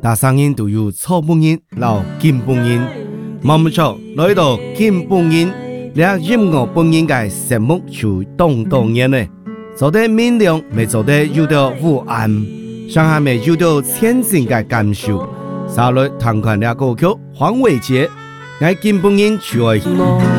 大声音都有草本音、老金本音。毛木错来到金本音，俩音乐本音嘅节目就当然呢，做得明亮，未做得有到无暗，上下面有到前进嘅感受。沙律弹款俩歌曲，黄伟杰，我金本音就爱。